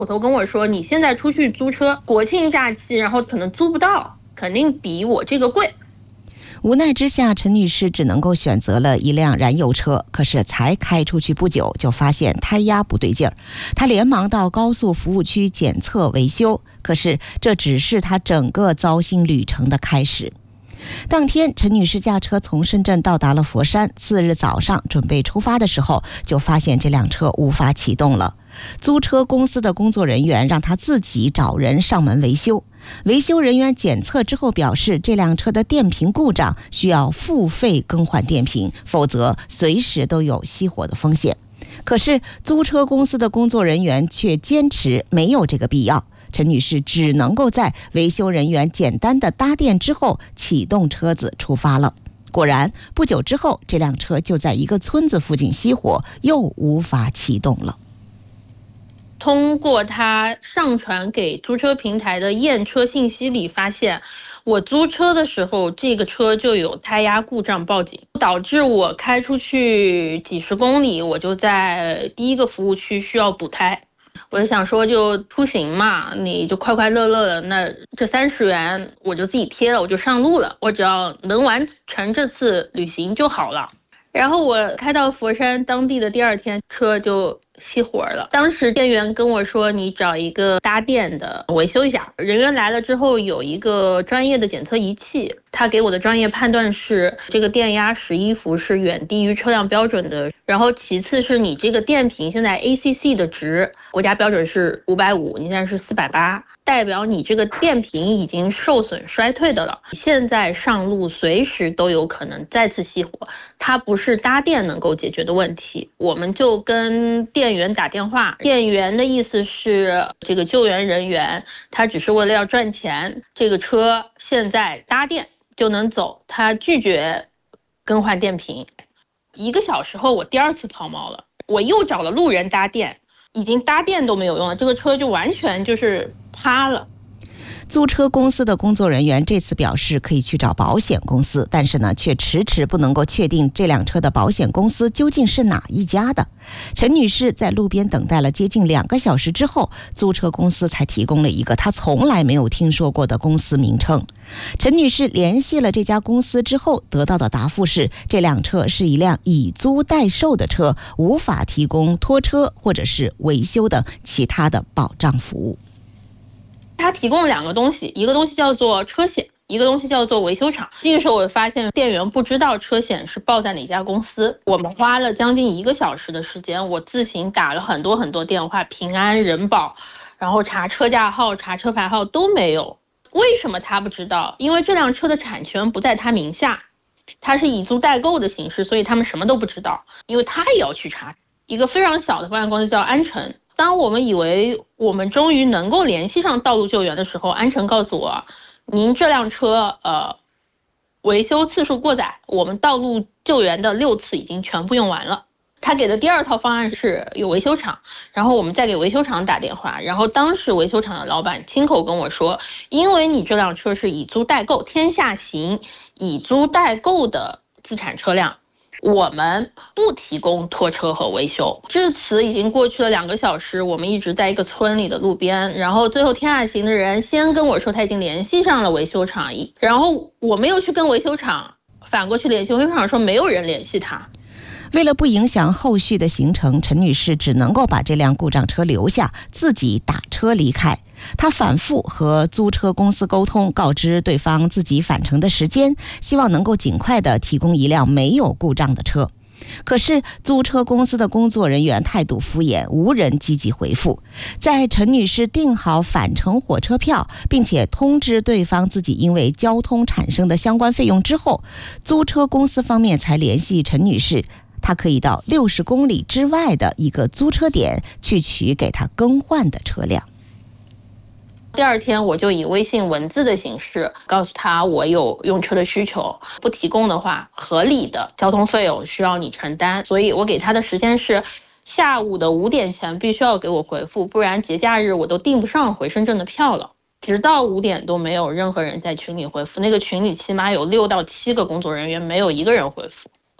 口头跟我说，你现在出去租车，国庆假期，然后可能租不到，肯定比我这个贵。 无奈之下，陈女士只能够选择了一辆燃油车，可是才开出去不久，就发现胎压不对劲儿。她连忙到高速服务区检测维修，可是这只是她整个糟心旅程的开始。当天，陈女士驾车从深圳到达了佛山。次日早上准备出发的时候，就发现这辆车无法启动了。租车公司的工作人员让她自己找人上门维修。维修人员检测之后表示，这辆车的电瓶故障，需要付费更换电瓶，否则随时都有熄火的风险。可是租车公司的工作人员却坚持没有这个必要。陈女士只能够在维修人员简单的搭电之后启动车子出发了。果然，不久之后，这辆车就在一个村子附近熄火，又无法启动了。 通过他上传给租车平台的验车信息里发现，我租车的时候这个车就有胎压故障报警，导致我开出去几十公里，我就在第一个服务区需要补胎。我就想说，就出行嘛，你就快快乐乐的，那这30元我就自己贴了，我就上路了，我只要能完成这次旅行就好了。然后我开到佛山当地的第2天，车就熄火了。当时店员跟我说，你找一个搭电的维修一下。人员来了之后，有一个专业的检测仪器，他给我的专业判断是这个电压11伏是远低于车辆标准的。然后其次是你这个电瓶现在 ACC 的值，国家标准是550，你现在是480，代表你这个电瓶已经受损衰退的了。现在上路随时都有可能再次熄火，它不是搭电能够解决的问题。我们就跟店员打电话，店员的意思是这个救援人员他只是为了要赚钱，这个车现在搭电就能走，他拒绝更换电瓶。1个小时后我第2次抛锚了，我又找了路人搭电，已经搭电都没有用了，这个车就完全就是趴了。 租车公司的工作人员这次表示可以去找保险公司，但是呢，却迟迟不能够确定这辆车的保险公司究竟是哪一家的。陈女士在路边等待了接近2个小时之后，租车公司才提供了一个她从来没有听说过的公司名称。陈女士联系了这家公司之后，得到的答复是，这辆车是一辆以租代售的车，无法提供拖车或者是维修等其他的保障服务。 他提供了2个东西，一个东西叫做车险，一个东西叫做维修厂。这个时候我发现店员不知道车险是报在哪家公司。我们花了将近1个小时的时间，我自行打了很多电话，平安、人保，然后查车架号、查车牌号都没有。为什么他不知道？因为这辆车的产权不在他名下，他是以租代购的形式，所以他们什么都不知道。因为他也要去查。一个非常小的保险公司叫安诚。当我们以为我们终于能够联系上道路救援的时候，安诚告诉我，您这辆车维修次数过载，我们道路救援的6次已经全部用完了。他给的第2套方案是有维修厂，然后我们再给维修厂打电话，然后当时维修厂的老板亲口跟我说，因为你这辆车是以租代购，天下行以租代购的资产车辆，我们不提供拖车和维修。至此已经过去了2个小时，我们一直在一个村里的路边，然后最后天下行的人先跟我说他已经联系上了维修厂，然后我没有去跟维修厂反过去联系，维修厂说没有人联系他。 为了不影响后续的行程，陈女士只能够把这辆故障车留下，自己打车离开。她反复和租车公司沟通，告知对方自己返程的时间，希望能够尽快的提供一辆没有故障的车。可是租车公司的工作人员态度敷衍，无人积极回复。在陈女士订好返程火车票，并且通知对方自己因为交通产生的相关费用之后，租车公司方面才联系陈女士，她可以到60公里之外的一个租车点去取给她更换的车辆。 第2天我就以微信文字的形式告诉他我有用车的需求，不提供的话合理的交通费用需要你承担，所以我给他的时间是下午的5点前必须要给我回复，不然节假日我都订不上回深圳的票了。直到5点都没有任何人在群里回复，那个群里起码有6到7个工作人员，没有一个人回复。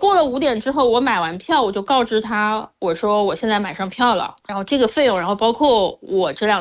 过了5点之后，我买完票，我就告知他，我说我现在买上票了，然后这个费用，然后包括我这辆